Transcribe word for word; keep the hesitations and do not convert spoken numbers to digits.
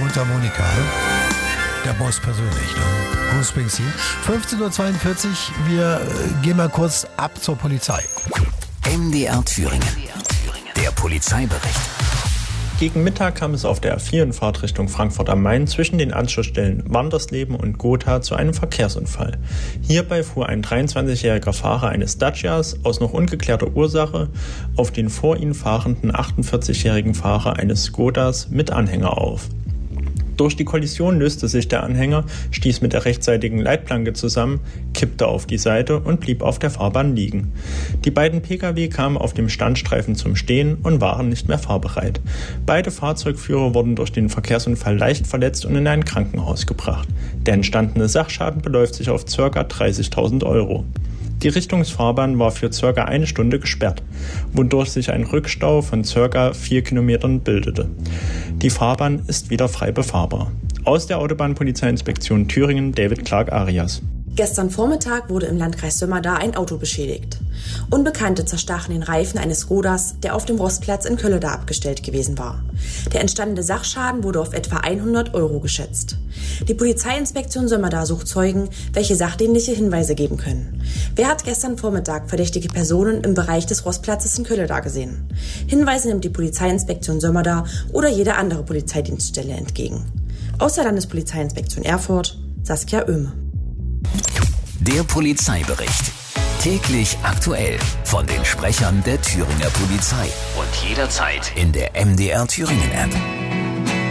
Mundharmonika. Der Boss persönlich, ne? Bruce Springsteen. fünfzehn Uhr zweiundvierzig, wir äh, gehen mal kurz ab zur Polizei. M D R Thüringen. Der Polizeibericht. Gegen Mittag kam es auf der A vier in Fahrtrichtung Frankfurt am Main zwischen den Anschlussstellen Wandersleben und Gotha zu einem Verkehrsunfall. Hierbei fuhr ein dreiundzwanzigjähriger Fahrer eines Dacias aus noch ungeklärter Ursache auf den vor ihm fahrenden achtundvierzigjährigen Fahrer eines Skodas mit Anhänger auf. Durch die Kollision löste sich der Anhänger, stieß mit der rechtsseitigen Leitplanke zusammen, kippte auf die Seite und blieb auf der Fahrbahn liegen. Die beiden Pkw kamen auf dem Standstreifen zum Stehen und waren nicht mehr fahrbereit. Beide Fahrzeugführer wurden durch den Verkehrsunfall leicht verletzt und in ein Krankenhaus gebracht. Der entstandene Sachschaden beläuft sich auf ca. dreißigtausend Euro. Die Richtungsfahrbahn war für ca. eine Stunde gesperrt, wodurch sich ein Rückstau von ca. vier Kilometern bildete. Die Fahrbahn ist wieder frei befahrbar. Aus der Autobahnpolizeiinspektion Thüringen, David Clark-Arias. Gestern Vormittag wurde im Landkreis Sömmerda ein Auto beschädigt. Unbekannte zerstachen den Reifen eines Skodas, der auf dem Rostplatz in Kölleda abgestellt gewesen war. Der entstandene Sachschaden wurde auf etwa hundert Euro geschätzt. Die Polizeiinspektion Sömmerda sucht Zeugen, welche sachdienliche Hinweise geben können. Wer hat gestern Vormittag verdächtige Personen im Bereich des Rostplatzes in Kölleda gesehen? Hinweise nimmt die Polizeiinspektion Sömmerda oder jede andere Polizeidienststelle entgegen. Aus der Landespolizeiinspektion Erfurt, Saskia Oehme. Der Polizeibericht. Täglich aktuell von den Sprechern der Thüringer Polizei. Und jederzeit in der M D R Thüringen App.